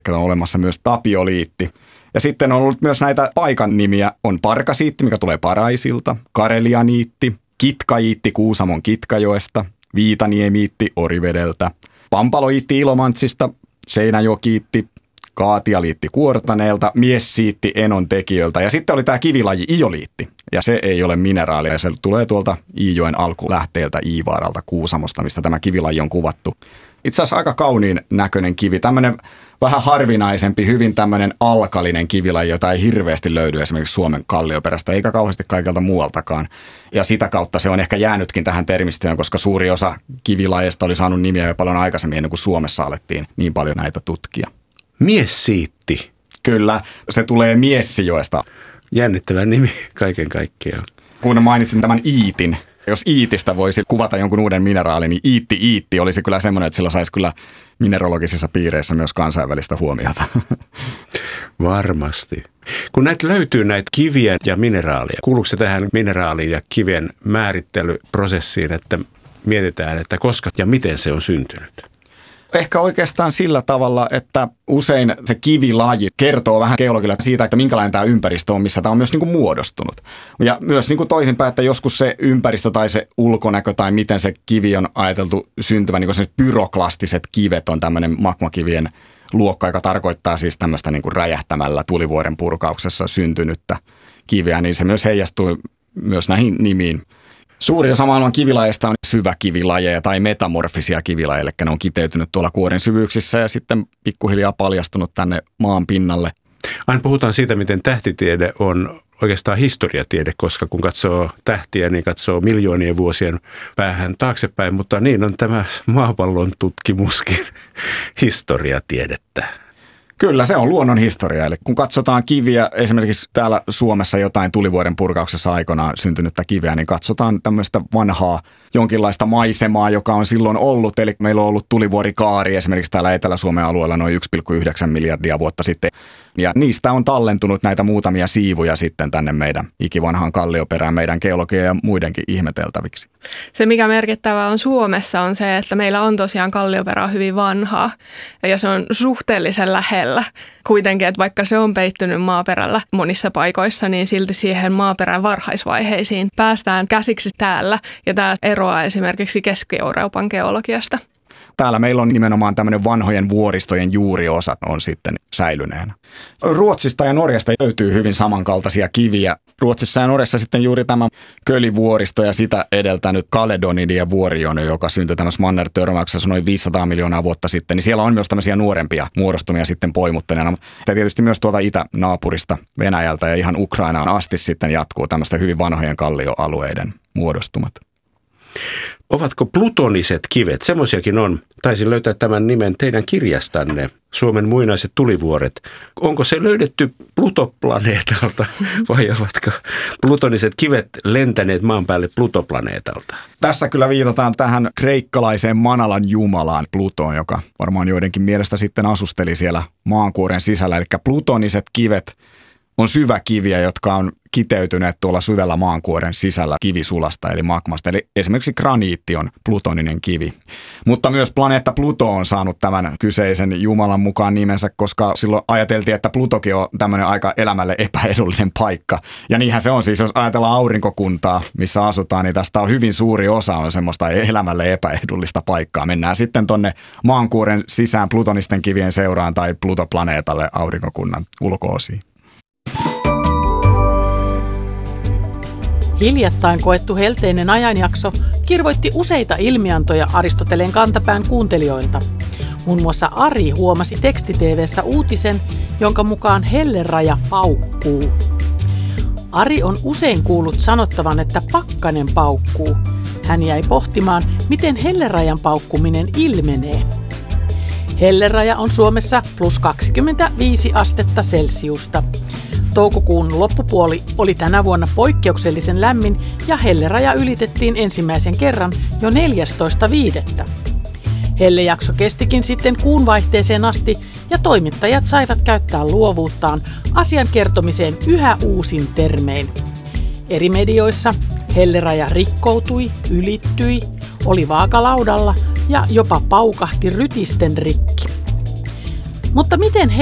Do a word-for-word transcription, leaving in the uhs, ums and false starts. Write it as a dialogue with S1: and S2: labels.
S1: On olemassa myös tapioliitti. Ja sitten on ollut myös näitä paikan nimiä. On Parkasiitti, mikä tulee Paraisilta, Karelianiitti, Kitkajiitti Kuusamon Kitkajoesta, Viitaniemiitti Orivedeltä, Pampaloiitti Ilomantsista, Seinäjokiitti, Kaatialiitti Kuortaneelta, Miessiitti Enontekijöiltä ja sitten oli tämä kivilaji ioliitti. Ja se ei ole mineraalia ja se tulee tuolta Iijoen alkulähteeltä Iivaaralta Kuusamosta, mistä tämä kivilaji on kuvattu. Itse asiassa aika kauniin näköinen kivi, tämmöinen vähän harvinaisempi, hyvin tämmöinen alkalinen kivilaji, jota ei hirveästi löydy esimerkiksi Suomen kallioperästä, eikä kauheasti kaikelta muualtakaan. Ja sitä kautta se on ehkä jäänytkin tähän termistöön, koska suuri osa kivilajeista oli saanut nimiä jo paljon aikaisemmin, ennen kuin Suomessa alettiin niin paljon näitä tutkia.
S2: Miessiitti.
S1: Kyllä, se tulee Miessijoesta.
S2: Jännittävä nimi kaiken kaikkiaan.
S1: Kun mainitsin tämän iitin, jos iitistä voisi kuvata jonkun uuden mineraalin, niin iitti iitti olisi kyllä semmoinen, että sillä saisi kyllä mineralogisissa piireissä myös kansainvälistä huomiota.
S2: Varmasti. Kun näitä löytyy näitä kiviä ja mineraaleja, kuuluuko se tähän mineraalin ja kivien määrittelyprosessiin, että mietitään, että koska ja miten se on syntynyt?
S1: Ehkä oikeastaan sillä tavalla, että usein se kivilaji kertoo vähän geologille siitä, että minkälainen tämä ympäristö on, missä tämä on myös niin kuin muodostunut. Ja myös niin kuin toisinpäin, että joskus se ympäristö tai se ulkonäkö tai miten se kivi on ajateltu syntyvän, niin kuin se pyroklastiset kivet on tämmöinen magmakivien luokka, joka tarkoittaa siis tämmöistä niin kuin räjähtämällä tulivuoren purkauksessa syntynyttä kiveä, niin se myös heijastuu myös näihin nimiin. Suuri osa maailman kivilajeista on syväkivilajeja tai metamorfisia kivilajeja, eli ne on kiteytynyt tuolla kuoren syvyyksissä ja sitten pikkuhiljaa paljastunut tänne maan pinnalle.
S2: Aina puhutaan siitä, miten tähtitiede on oikeastaan historiatiede, koska kun katsoo tähtiä, niin katsoo miljoonien vuosien päähän taaksepäin, mutta niin on tämä maapallon tutkimuskin historiatiedettä.
S1: Kyllä, se on luonnon historia. Eli kun katsotaan kiviä, esimerkiksi täällä Suomessa jotain tulivuoren purkauksessa aikanaan syntynyttä kiveä, niin katsotaan tämmöistä vanhaa jonkinlaista maisemaa, joka on silloin ollut. Eli meillä on ollut tulivuorikaari esimerkiksi täällä Etelä-Suomen alueella noin yksi pilkku yhdeksän miljardia vuotta sitten. Ja niistä on tallentunut näitä muutamia siivuja sitten tänne meidän ikivanhaan kallioperään, meidän geologian ja muidenkin ihmeteltäviksi.
S3: Se, mikä merkittävää on Suomessa, on se, että meillä on tosiaan kallioperä hyvin vanhaa ja se on suhteellisen lähellä. Kuitenkin, että vaikka se on peittynyt maaperällä monissa paikoissa, niin silti siihen maaperän varhaisvaiheisiin päästään käsiksi täällä. Ja tämä eroaa esimerkiksi Keski-Euroopan geologiasta.
S1: Täällä meillä on nimenomaan tämmöinen vanhojen vuoristojen juuriosat on sitten säilyneenä. Ruotsista ja Norjasta löytyy hyvin samankaltaisia kiviä. Ruotsissa ja Norjassa sitten juuri tämä Kölivuoristo ja sitä edeltänyt Kaledonidi ja Vuorijono, joka syntyi tämmöisessä mannertörmäyksessä noin viisisataa miljoonaa vuotta sitten, niin siellä on myös tämmöisiä nuorempia muodostumia sitten poimuttuneena. Ja tietysti myös tuolta itänaapurista Venäjältä ja ihan Ukrainaan asti sitten jatkuu tämmöistä hyvin vanhojen kallioalueiden muodostumat.
S2: Ovatko plutoniset kivet, semmoisiakin on, taisin löytää tämän nimen teidän kirjastanne, Suomen muinaiset tulivuoret. Onko se löydetty Plutoplaneetalta vai ovatko plutoniset kivet lentäneet maan päälle Plutoplaneetalta?
S1: Tässä kyllä viitataan tähän kreikkalaiseen Manalan jumalaan Plutoon, joka varmaan joidenkin mielestä sitten asusteli siellä maankuoren sisällä. Eli plutoniset kivet on syväkiviä, jotka on kiteytyneet tuolla syvällä maankuoren sisällä kivisulasta eli magmasta. Eli esimerkiksi graniitti on plutoninen kivi. Mutta myös planeetta Pluto on saanut tämän kyseisen jumalan mukaan nimensä, koska silloin ajateltiin, että Plutokin on tämmöinen aika elämälle epäedullinen paikka. Ja niinhän se on siis, jos ajatellaan aurinkokuntaa, missä asutaan, niin tästä on hyvin suuri osa on semmoista elämälle epäedullista paikkaa. Mennään sitten tonne maankuoren sisään plutonisten kivien seuraan tai Plutoplaneetalle aurinkokunnan ulko-osiin.
S4: Hiljattain koettu helteinen ajanjakso kirvoitti useita ilmiantoja Aristoteleen kantapään kuuntelijoilta. Muun muassa Ari huomasi teksti-tv:ssä uutisen, jonka mukaan helleraja paukkuu. Ari on usein kuullut sanottavan, että pakkanen paukkuu. Hän jäi pohtimaan, miten hellerajan paukkuminen ilmenee. Helleraja on Suomessa plus kaksikymmentäviisi astetta celsiusta. Toukokuun loppupuoli oli tänä vuonna poikkeuksellisen lämmin ja helleraja ylitettiin ensimmäisen kerran jo neljästoista viidettä. Hellejakso kestikin sitten kuun vaihteeseen asti ja toimittajat saivat käyttää luovuuttaan asian kertomiseen yhä uusin termein. Eri medioissa helleraja rikkoutui, ylittyi, oli vaakalaudalla ja jopa paukahti rytisten rikki. Mutta miten